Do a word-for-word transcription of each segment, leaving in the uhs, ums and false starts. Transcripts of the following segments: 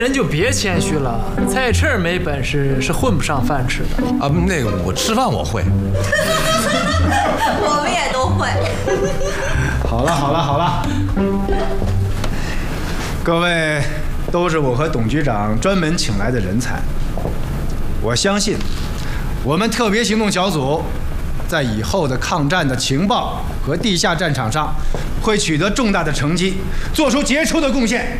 人就别谦虚了，在这儿没本事是混不上饭吃的啊。那个我吃饭我会， 我们也都会。 好了好了好了，各位都是我和董局长专门请来的人才，我相信我们特别行动小组在以后的抗战的情报和地下战场上会取得重大的成绩，做出杰出的贡献。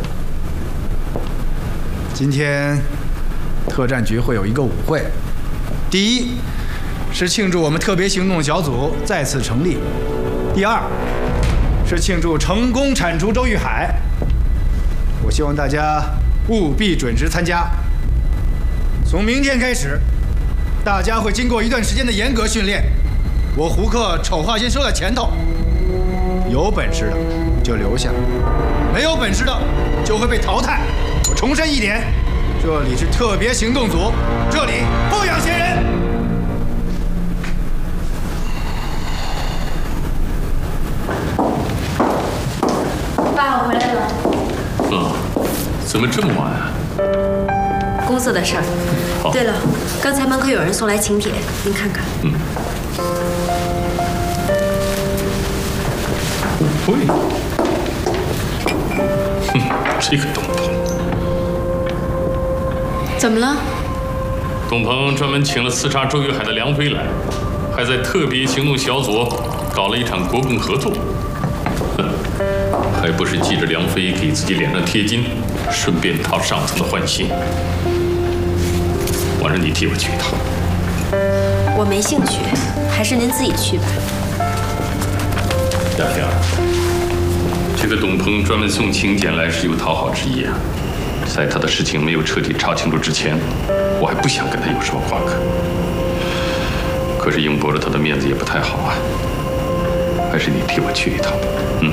今天特战局会有一个舞会，第一是庆祝我们特别行动小组再次成立，第二是庆祝成功铲除周玉海。我希望大家务必准时参加。从明天开始，大家会经过一段时间的严格训练，我胡克丑话先说在前头，有本事的就留下，没有本事的就会被淘汰。我重申一点，这里是特别行动组，这里不养闲人。 爸，我回来了。 嗯，怎么这么晚啊？ 公司的事儿。对了，刚才门口有人送来请帖，您看看。 嗯。舞会。哼，这个董鹏。 怎么了？ 董鹏专门请了刺杀周玉海的梁飞来，还在特别行动小组搞了一场国共合作。哼，还不是记着梁飞给自己脸上贴金，顺便讨上层的欢心。我让你替我去一趟。 我没兴趣，还是您自己去吧。 亚萍，这个董鹏专门送请柬来是有讨好之意啊。在他的事情没有彻底查清楚之前，我还不想跟他有什么瓜葛。可是硬驳着他的面子也不太好啊，还是你替我去一趟。嗯，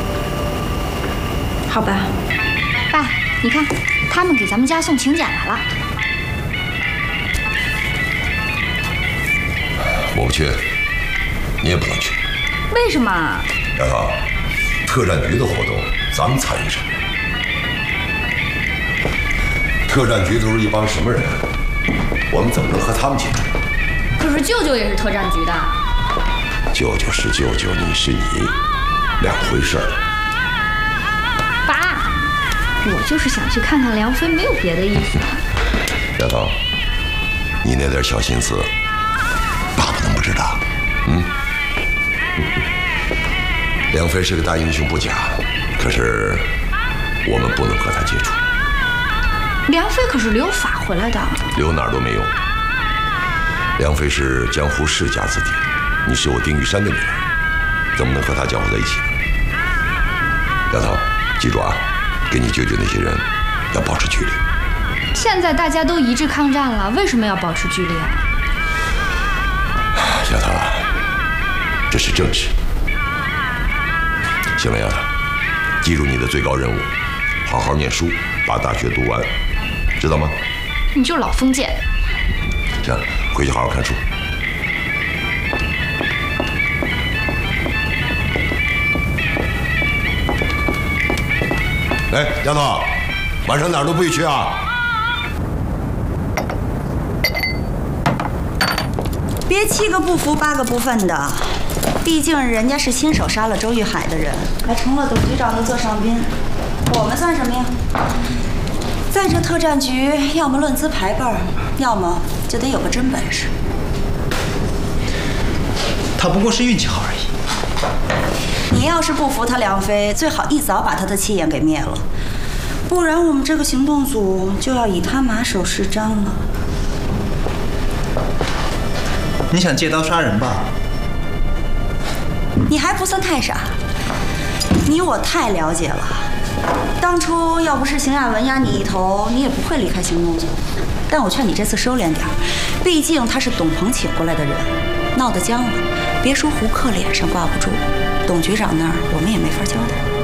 好吧。 爸，你看，他们给咱们家送请柬来了。 我不去，你也不能去。 为什么？ 丫头，特战局的活动咱们参与什么？特战局都是一帮什么人？我们怎么能和他们接触？ 可是舅舅也是特战局的。 舅舅是舅舅，你是你，两回事儿。 爸，我就是想去看看梁飞，没有别的意思。 丫头，你那点小心思，爸不能不知道。嗯。梁飞是个大英雄不假，可是我们不能和他接触。 梁飞可是留法回来的， 留哪儿都没用。梁飞是江湖世家子弟，你是我丁玉山的女儿，怎么能和他搅和在一起呢？丫头，记住啊，跟你舅舅那些人要保持距离。 现在大家都一致抗战了，为什么要保持距离啊？ 丫头，这是政治。行了，丫头，记住你的最高任务，好好念书，把大学读完。知道吗？ 你就老封建。 这样，回去好好看书。哎，丫头，晚上哪儿都不许去啊！ 别七个不服八个不忿的，毕竟人家是亲手杀了周玉海的人，还成了董局长的座上宾，我们算什么呀？在这特战局，要么论资排辈儿，要么就得有个真本事。 他不过是运气好而已。 你要是不服他梁飞，最好一早把他的气焰给灭了，不然我们这个行动组就要以他马首是瞻了。 你想借刀杀人吧？ 你还不算太傻，你我太了解了。当初要不是邢亚文压你一头，你也不会离开行动组。但我劝你这次收敛点，毕竟他是董鹏请过来的人，闹得僵了，别说胡克脸上挂不住，董局长那儿我们也没法交代。